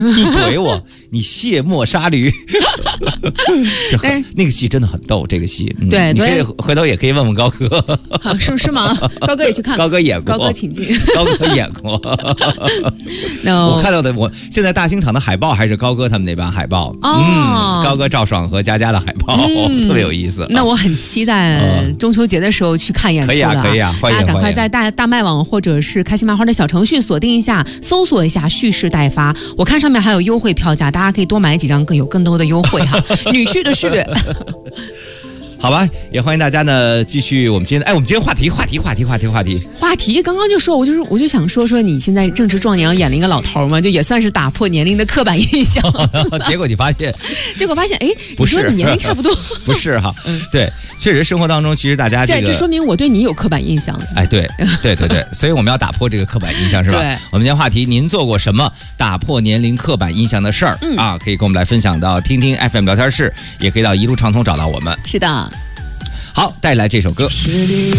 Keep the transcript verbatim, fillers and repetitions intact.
一怼我，你卸磨杀驴，就很那个戏真的很逗。这个戏，嗯、 对， 你可以回头也可以问问高哥， 好是是吗？高哥也去看， 高哥演过， 高哥请进， 高哥演过。 no, 我看到的，我现在大兴场的海报还是高哥他们那版海报， 哦、 嗯，高哥赵爽和佳佳的海报、嗯、特别有意思。 那我很期待中秋节的时候去看演出了、 嗯、可以啊，可以啊，欢迎！ 大家赶快在大大麦网或者是开心麻花的小程序锁定一下，搜索一下蓄势待发。我看上面还有优惠票价，大家可以多买几张，更有更多的优惠哈。女婿的婿。 好吧，也欢迎大家呢继续我们今天，哎，我们今天话题话题话题话题话题话题，刚刚就说，我就是我就想说说你现在正值壮年，演了一个老头嘛，就也算是打破年龄的刻板印象。 结果你发现， 结果发现，哎，你说你年龄差不多， 不是哈？嗯，对，确实生活当中其实大家这个， 对，这说明我对你有刻板印象。 哎，对，对对对，所以我们要打破这个刻板印象，是吧？ 对。 我们今天话题，您做过什么打破年龄刻板印象的事儿、嗯、啊？可以跟我们来分享到听听 F M 聊天室，也可以到一路畅通找到我们。 是的。 好，带来这首歌。